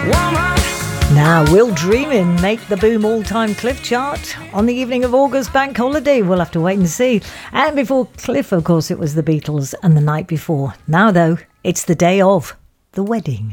Now, will Dreamin' make the Boom all-time Cliff chart on the evening of August bank holiday? We'll have to wait and see. And before Cliff, of course, it was the Beatles and the night before. Now, though, it's the day of the wedding.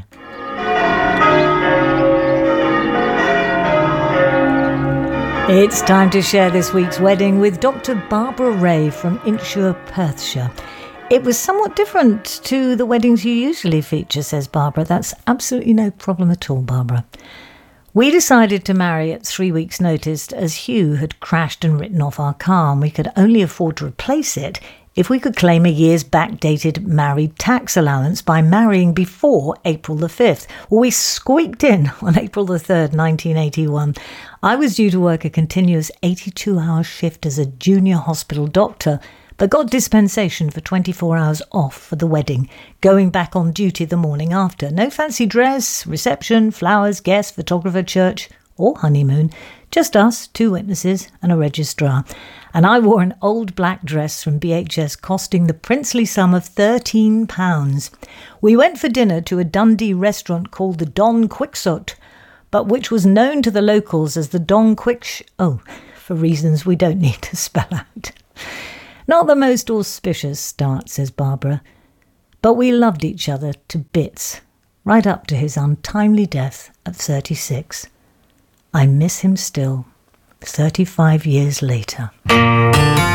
It's time to share this week's wedding with Dr. Barbara Ray from Inchshire, Perthshire. It was somewhat different to the weddings you usually feature, says Barbara. That's absolutely no problem at all, Barbara. We decided to marry at 3 weeks' notice as Hugh had crashed and written off our car, and we could only afford to replace it if we could claim a year's backdated married tax allowance by marrying before April the 5th. Well, we squeaked in on April the 3rd, 1981. I was due to work a continuous 82-hour shift as a junior hospital doctor, but got dispensation for 24 hours off for the wedding, going back on duty the morning after. No fancy dress, reception, flowers, guests, photographer, church, or honeymoon. Just us, 2 witnesses and a registrar. And I wore an old black dress from BHS costing the princely sum of £13. We went for dinner to a Dundee restaurant called the Don Quixote, but which was known to the locals as the Don for reasons we don't need to spell out. Not the most auspicious start, says Barbara, but we loved each other to bits, right up to his untimely death at 36. I miss him still, 35 years later.